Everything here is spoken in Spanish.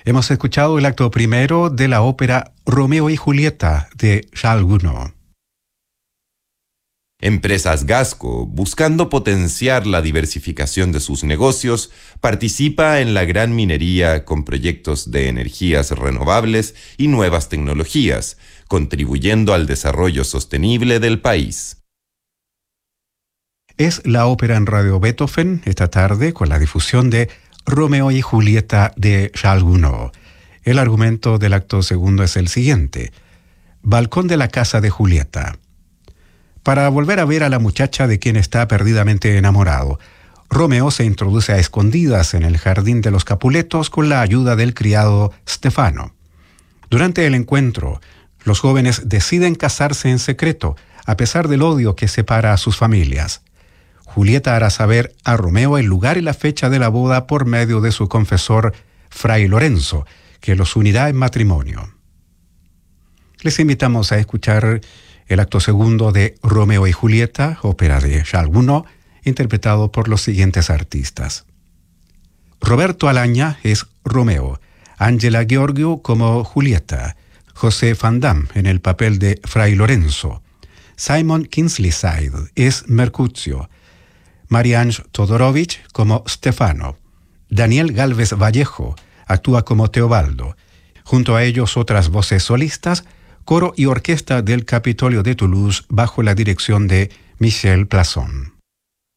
Hemos escuchado el acto primero de la ópera Romeo y Julieta de Charles Gounod. Empresas Gasco, buscando potenciar la diversificación de sus negocios, participa en la gran minería con proyectos de energías renovables y nuevas tecnologías, contribuyendo al desarrollo sostenible del país. Es la ópera en Radio Beethoven esta tarde con la difusión de Romeo y Julieta de Charles Gounod. El argumento del acto segundo es el siguiente. Balcón de la casa de Julieta. Para volver a ver a la muchacha de quien está perdidamente enamorado, Romeo se introduce a escondidas en el jardín de los Capuletos con la ayuda del criado Stefano. Durante el encuentro, los jóvenes deciden casarse en secreto, a pesar del odio que separa a sus familias. Julieta hará saber a Romeo el lugar y la fecha de la boda por medio de su confesor, Fray Lorenzo, que los unirá en matrimonio. Les invitamos a escuchar el acto segundo de Romeo y Julieta, ópera de Charles Gounod, interpretado por los siguientes artistas. Roberto Alaña es Romeo, Ángela Gheorghiu como Julieta, José Van Damme en el papel de Fray Lorenzo, Simon Kingsley-Side es Mercutio, Marianne Todorovich como Stefano, Daniel Gálvez Vallejo actúa como Teobaldo. Junto a ellos otras voces solistas, coro y orquesta del Capitolio de Toulouse bajo la dirección de Michel Plasson.